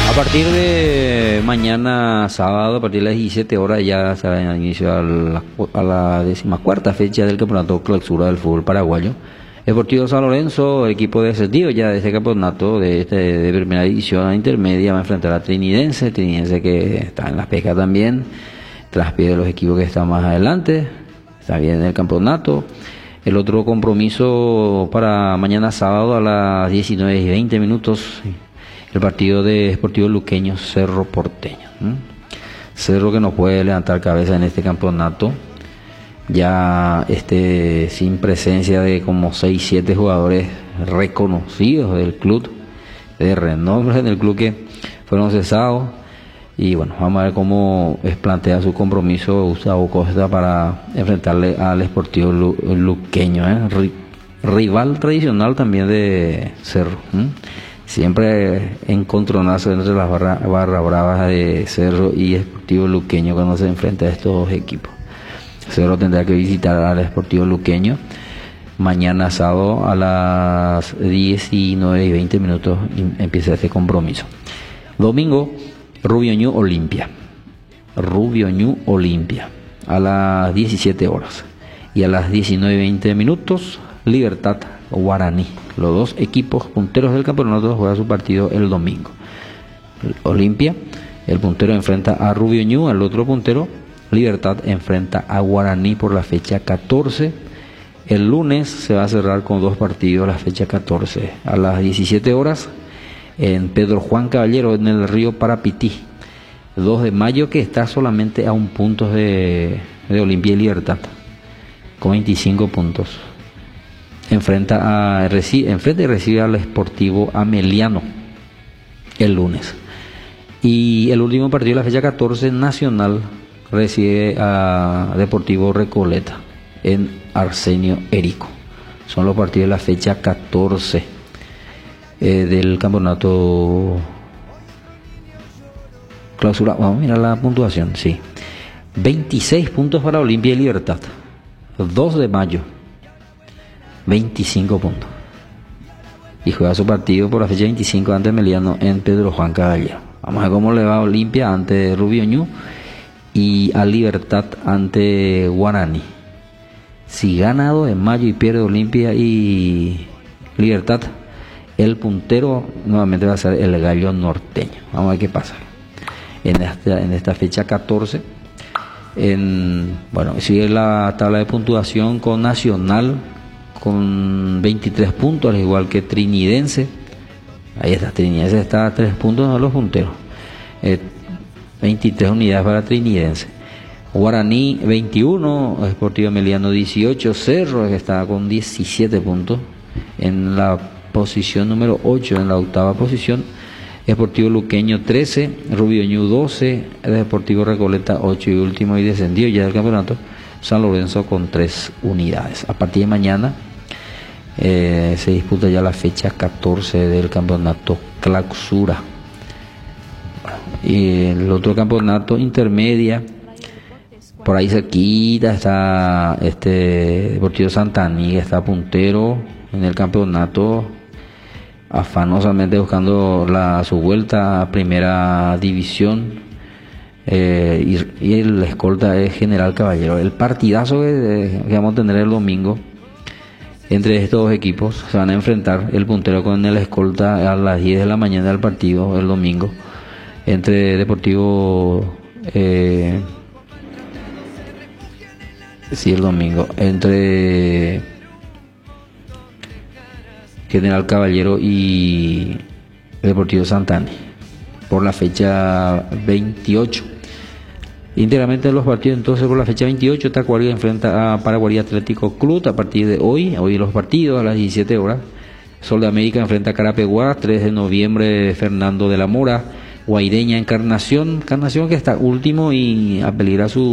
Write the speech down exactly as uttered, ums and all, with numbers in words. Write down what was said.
A partir de mañana sábado, a partir de las diecisiete horas, ya se va a iniciar la, a la decimacuarta fecha del campeonato clausura del fútbol paraguayo. Deportivo San Lorenzo, equipo descendido ya de este campeonato de, este, de primera división a intermedia, va a enfrentar a Trinidense, Trinidense que está en las pescas también, traspié de los equipos que están más adelante, está bien en el campeonato. El otro compromiso para mañana sábado a las diecinueve y veinte minutos, el partido de Deportivo Luqueño Cerro Porteño. ¿Mm? Cerro que no puede levantar cabeza en este campeonato, ya este sin presencia de como seis siete jugadores reconocidos del club, de renombre del club, que fueron cesados. Y bueno, vamos a ver cómo es plantea su compromiso Gustavo Costa para enfrentarle al Sportivo Lu, Luqueño, ¿eh? Ri, rival tradicional también de Cerro. ¿eh? Siempre encontronazo entre las barras barra bravas de Cerro y Sportivo Luqueño cuando se enfrenta a estos dos equipos. Cerro tendrá que visitar al Sportivo Luqueño mañana sábado a las diecinueve y veinte minutos, empieza este compromiso. Domingo, Rubio Ñu Olimpia. Rubio Ñu Olimpia a las diecisiete horas. Y a las diecinueve y veinte minutos, Libertad Guaraní. Los dos equipos punteros del campeonato juegan su partido el domingo. Olimpia, el puntero, enfrenta a Rubio Ñu, al otro puntero. Libertad enfrenta a Guaraní por la fecha catorce. El lunes se va a cerrar con dos partidos la fecha catorce. A las diecisiete horas en Pedro Juan Caballero, en el río Parapití. dos de mayo, que está solamente a un punto de, de Olimpia y Libertad, con veinticinco puntos. Enfrenta a, recibe, enfrenta y recibe al Sportivo Ameliano el lunes. Y el último partido de la fecha catorce, Nacional recibe a Deportivo Recoleta en Arsenio Érico. Son los partidos de la fecha catorce eh, del campeonato clausura. Vamos a mirar la puntuación, sí. veintiséis puntos para Olimpia y Libertad. dos de mayo, veinticinco puntos. Y juega su partido por la fecha veinticinco ante Meliano en Pedro Juan Caballero. Vamos a ver cómo le va a Olimpia ante Rubio Ñu y a Libertad ante Guaraní. Si gana dos de mayo y pierde Olimpia y Libertad, el puntero nuevamente va a ser el Gallo Norteño. Vamos a ver qué pasa en esta, en esta fecha catorce. En, bueno, sigue la tabla de puntuación con Nacional con veintitrés puntos, al igual que Trinidense. Ahí está, Trinidense está a tres puntos de los punteros. Eh, veintitrés unidades para Trinidense. Guaraní veintiuno, Sportivo Emiliano dieciocho, Cerro que está con diecisiete puntos en la posición número ocho, en la octava posición. Deportivo Luqueño trece, Rubio Ñu doce, Deportivo Recoleta ocho y último y descendido ya del campeonato, San Lorenzo con tres unidades. A partir de mañana eh, se disputa ya la fecha catorce del campeonato clausura. Y el otro campeonato intermedia, por ahí cerquita está este Deportivo Santaní, que está puntero en el campeonato, afanosamente buscando la, su vuelta a primera división, eh, y, y el escolta es General Caballero. El partidazo que, que vamos a tener el domingo entre estos dos equipos, se van a enfrentar el puntero con el escolta a las diez de la mañana del partido el domingo, entre Deportivo eh, sí el domingo entre General Caballero y Deportivo Santana por la fecha veintiocho. Íntegramente los partidos entonces por la fecha veintiocho, Tacuarí enfrenta a Paraguarí Atlético Club a partir de hoy, hoy los partidos a las diecisiete horas. Sol de América enfrenta a Carapeguá, tres de noviembre Fernando de la Mora, Guaireña Encarnación, Encarnación que está último y a peligrar su